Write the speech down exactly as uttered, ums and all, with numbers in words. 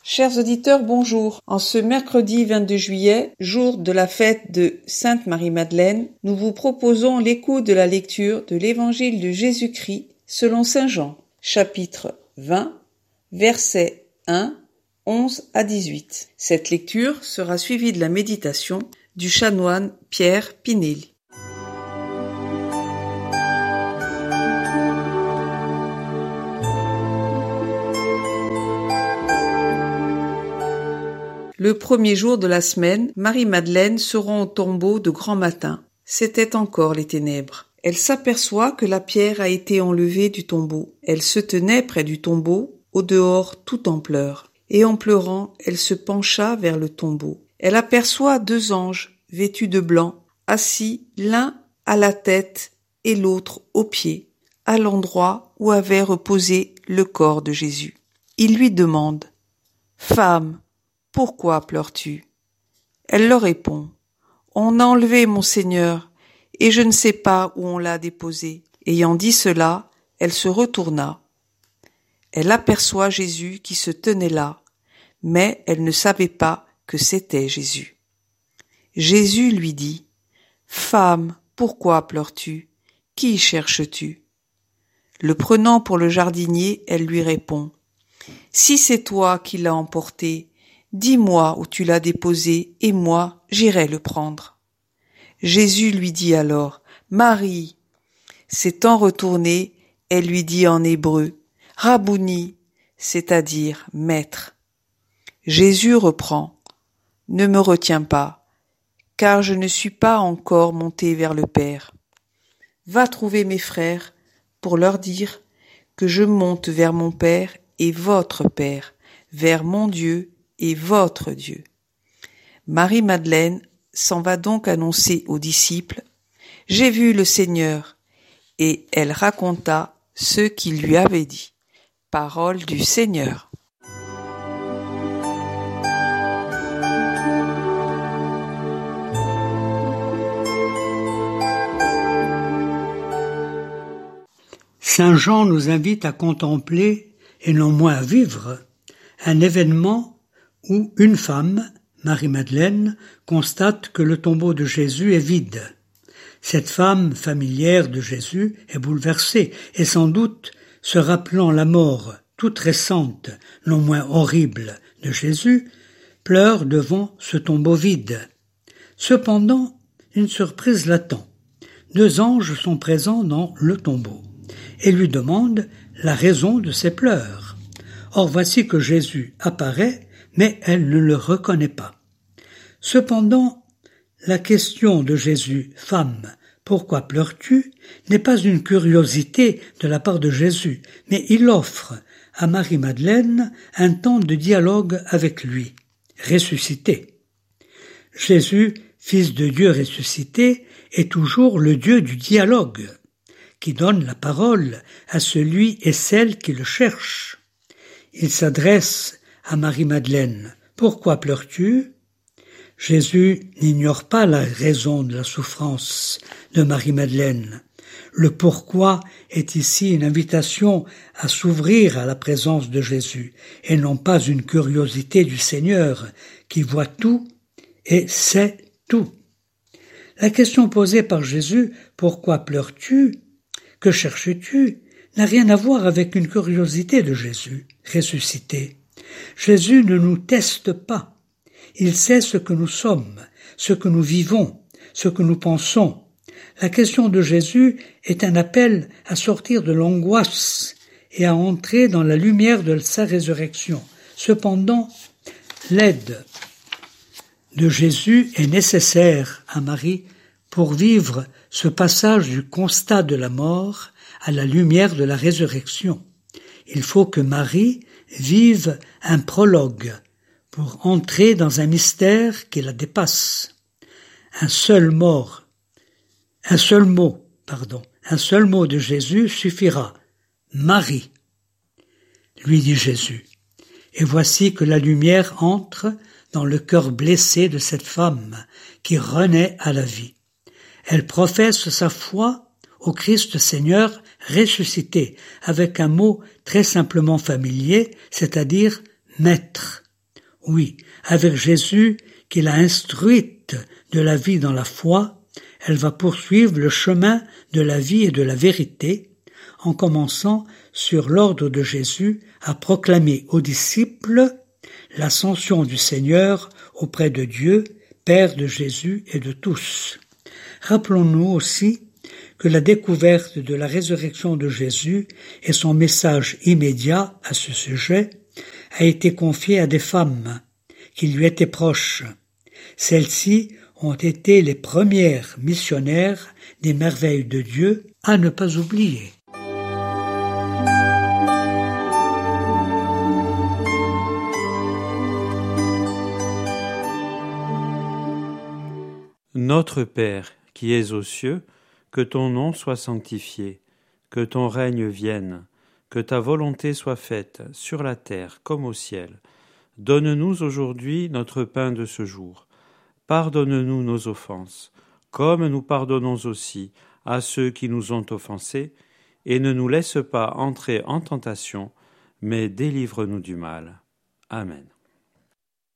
Chers auditeurs, bonjour. En ce mercredi vingt-deux juillet, jour de la fête de Sainte Marie-Madeleine, nous vous proposons l'écoute de la lecture de l'Évangile de Jésus-Christ selon saint Jean, chapitre vingt, versets un, onze à dix-huit. Cette lecture sera suivie de la méditation du chanoine Pierre Pinelli. Le premier jour de la semaine, Marie-Madeleine se rend au tombeau de grand matin. C'étaient encore les ténèbres. Elle s'aperçoit que la pierre a été enlevée du tombeau. Elle se tenait près du tombeau, au dehors tout en pleurs. Et en pleurant, elle se pencha vers le tombeau. Elle aperçoit deux anges, vêtus de blanc, assis l'un à la tête et l'autre aux pieds, à l'endroit où avait reposé le corps de Jésus. Ils lui demandent « Femme, pourquoi pleures-tu » Elle leur répond « On a enlevé mon Seigneur, et je ne sais pas où on l'a déposé. » Ayant dit cela, elle se retourna. Elle aperçoit Jésus qui se tenait là, mais elle ne savait pas que c'était Jésus. Jésus lui dit « Femme, pourquoi pleures-tu ? Qui cherches-tu » Le prenant pour le jardinier, elle lui répond « Si c'est toi qui l'as emporté, dis-moi où tu l'as déposé, et moi, j'irai le prendre. » Jésus lui dit alors, « Marie !» S'étant retournée, elle lui dit en hébreu, « Rabouni !» c'est-à-dire « Maître !» Jésus reprend, « Ne me retiens pas, car je ne suis pas encore monté vers le Père. Va trouver mes frères pour leur dire que je monte vers mon Père et votre Père, vers mon Dieu et votre Dieu. » Marie-Madeleine s'en va donc annoncer aux disciples « J'ai vu le Seigneur » et elle raconta ce qu'il lui avait dit. Parole du Seigneur. Saint Jean nous invite à contempler, et non moins à vivre, un événement où une femme, Marie-Madeleine, constate que le tombeau de Jésus est vide. Cette femme familière de Jésus est bouleversée et sans doute, se rappelant la mort toute récente, non moins horrible, de Jésus, pleure devant ce tombeau vide. Cependant, une surprise l'attend. Deux anges sont présents dans le tombeau et lui demandent la raison de ses pleurs. Or voici que Jésus apparaît, mais elle ne le reconnaît pas. Cependant, la question de Jésus, « Femme, pourquoi pleures-tu » n'est pas une curiosité de la part de Jésus, mais il offre à Marie-Madeleine un temps de dialogue avec lui, ressuscité. Jésus, Fils de Dieu ressuscité, est toujours le Dieu du dialogue, qui donne la parole à celui et celle qui le cherchent. Il s'adresse à Marie-Madeleine. « Pourquoi pleures-tu » Jésus n'ignore pas la raison de la souffrance de Marie-Madeleine. Le pourquoi est ici une invitation à s'ouvrir à la présence de Jésus, et non pas une curiosité du Seigneur qui voit tout et sait tout. La question posée par Jésus « Pourquoi pleures-tu » Que cherches-tu n'a rien à voir avec une curiosité de Jésus, ressuscité. Jésus ne nous teste pas. Il sait ce que nous sommes, ce que nous vivons, ce que nous pensons. La question de Jésus est un appel à sortir de l'angoisse et à entrer dans la lumière de sa résurrection. Cependant, l'aide de Jésus est nécessaire à Marie pour vivre ce passage du constat de la mort à la lumière de la résurrection. Il faut que Marie vive un prologue pour entrer dans un mystère qui la dépasse. Un seul mort, un seul mot, pardon, un seul mot de Jésus suffira. Marie, lui dit Jésus. Et voici que la lumière entre dans le cœur blessé de cette femme qui renaît à la vie. Elle professe sa foi au Christ Seigneur ressuscité, avec un mot très simplement familier, c'est-à-dire « maître ». Oui, avec Jésus qui l'a instruite de la vie dans la foi, elle va poursuivre le chemin de la vie et de la vérité, en commençant sur l'ordre de Jésus à proclamer aux disciples l'ascension du Seigneur auprès de Dieu, Père de Jésus et de tous. Rappelons-nous aussi que la découverte de la résurrection de Jésus et son message immédiat à ce sujet a été confié à des femmes qui lui étaient proches. Celles-ci ont été les premières missionnaires des merveilles de Dieu à ne pas oublier. Notre Père, qui es aux cieux, que ton nom soit sanctifié, que ton règne vienne, que ta volonté soit faite sur la terre comme au ciel. Donne-nous aujourd'hui notre pain de ce jour. Pardonne-nous nos offenses, comme nous pardonnons aussi à ceux qui nous ont offensés, et ne nous laisse pas entrer en tentation, mais délivre-nous du mal. Amen.